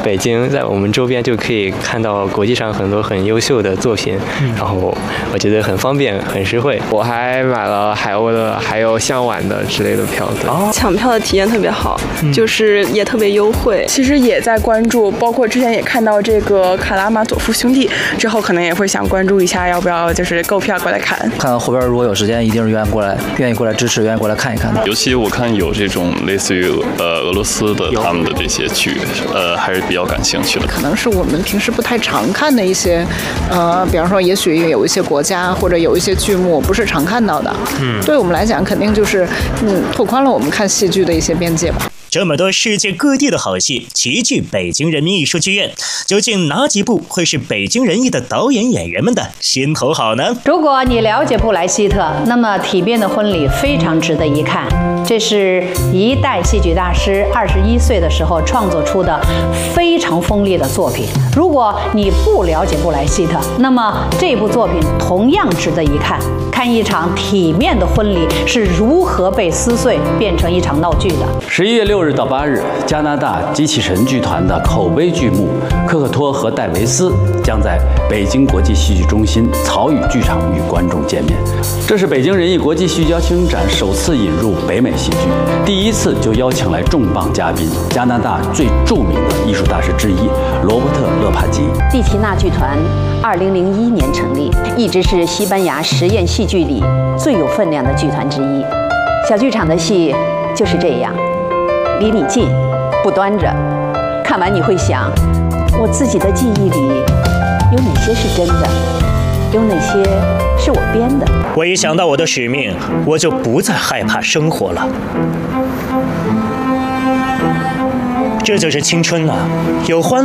北京，在我们周边就可以看到国际上很多很优秀的作品，然后我觉得很方便，很实惠。 我还买了海鸥的，还有向晚的之类的票子。 抢票的体验特别好，就是也特别优惠。 其实也在关注，包括之前也看到这个卡拉马佐夫兄弟，之后可能也会想关注一下，要不要就是购票过来看。 看到后边如果有时间，一定是愿意过来支持，愿意过来看一看的。 尤其我看有这种类似于俄罗斯的他们的这些剧，还是比较感兴趣的。 可能是我们平时不太常看的一些，比方说也许有一些国家或者有一些剧目不是常看到的。对我们来讲肯定就是拓宽了我们看戏剧的一些边界吧。 这么多世界各地的好戏齐聚北京人民艺术剧院，究竟哪几部会是北京人艺的导演演员们的心头好呢？ 如果你了解布莱希特，那么《体面的婚礼》非常值得一看。这是一代戏剧大师21岁的时候创作出的非常锋利的作品。如果你不了解布莱希特，那么这部作品同样值得一看。看一场体面的婚礼是如何被撕碎变成一场闹剧的。 11月6日到8日，加拿大机器神剧团的口碑剧目《科克托和戴维斯》将在北京国际戏剧中心草语剧场与观众见面。这是北京人艺国际戏剧邀请展首次引入北美戏剧，第一次就邀请来重磅嘉宾加拿大最著名的艺术大师之一罗伯特·勒帕基。 蒂奇纳剧团2001年成立，一直是西班牙实验戏剧里最有分量的剧团之一。小剧场的戏就是这样，离你近，不端着。看完你会想，我自己的记忆里有哪些是真的，有哪些是我编的。 我一想到我的使命，我就不再害怕生活了。这就是青春啊，有欢